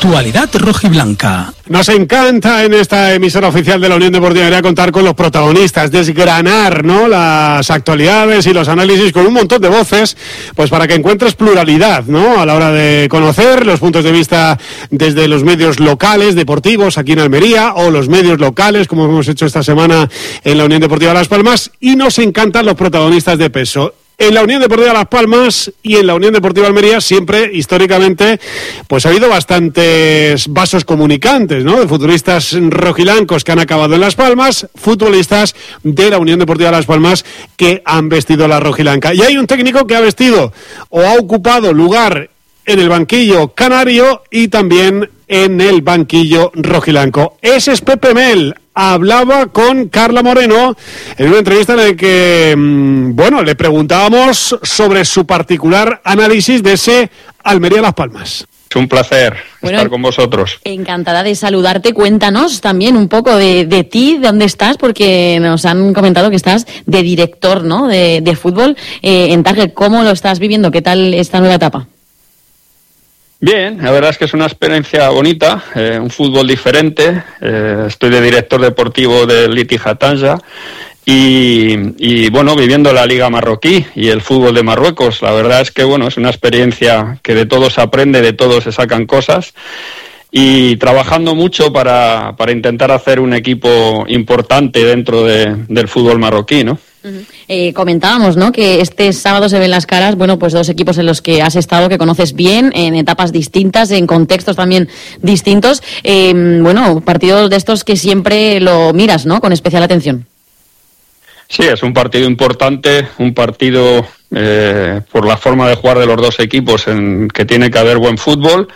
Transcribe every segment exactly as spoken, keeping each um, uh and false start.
Actualidad rojiblanca. Nos encanta en esta emisora oficial de la Unión Deportiva Almería contar con los protagonistas, desgranar, ¿no?, las actualidades y los análisis con un montón de voces, pues para que encuentres pluralidad, ¿no?, a la hora de conocer los puntos de vista desde los medios locales, deportivos aquí en Almería, o los medios locales, como hemos hecho esta semana en la Unión Deportiva Las Palmas, y nos encantan los protagonistas de peso. En la Unión Deportiva Las Palmas y en la Unión Deportiva Almería siempre, históricamente, pues ha habido bastantes vasos comunicantes, ¿no?, de futbolistas rojilancos que han acabado en Las Palmas, futbolistas de la Unión Deportiva Las Palmas que han vestido la rojilanca. Y hay un técnico que ha vestido o ha ocupado lugar en el banquillo canario y también en el banquillo rojilanco. Ese es Pepe Mel. Hablaba con Carla Moreno en una entrevista en la que, bueno, le preguntábamos sobre su particular análisis de ese Almería-Las Palmas. Es un placer bueno, estar con vosotros. Encantada de saludarte. Cuéntanos también un poco de, de ti, de dónde estás, porque nos han comentado que estás de director, ¿no?, de, de fútbol eh, en Target. ¿Cómo lo estás viviendo? ¿Qué tal esta nueva etapa? Bien, la verdad es que es una experiencia bonita, eh, un fútbol diferente. Eh, estoy de director deportivo del Ittihad Tanger y, y, bueno, viviendo la Liga Marroquí y el fútbol de Marruecos. La verdad es que, bueno, es una experiencia que de todo se aprende, de todo se sacan cosas y trabajando mucho para, para intentar hacer un equipo importante dentro de, del fútbol marroquí, ¿no? Uh-huh. Eh, comentábamos, ¿no?, que este sábado se ven las caras, bueno, pues dos equipos en los que has estado, que conoces bien, en etapas distintas, en contextos también distintos. Eh, bueno, partidos de estos que siempre lo miras, ¿no?, con especial atención. Sí, es un partido importante, un partido eh, por la forma de jugar de los dos equipos en que tiene que haber buen fútbol.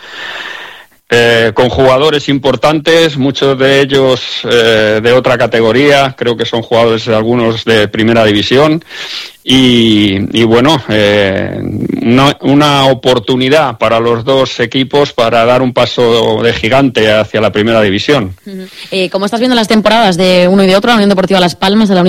Eh, con jugadores importantes, muchos de ellos eh, de otra categoría, creo que son jugadores algunos de primera división y, y bueno, eh, una, una oportunidad para los dos equipos para dar un paso de gigante hacia la primera división. Uh-huh. Eh, ¿Cómo estás viendo las temporadas de uno y de otro, la Unión Deportiva Las Palmas, de la Unión